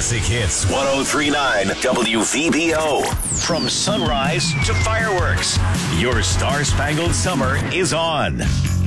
Classic Hits 1039 WVBO. From sunrise to fireworks, your star-spangled summer is on.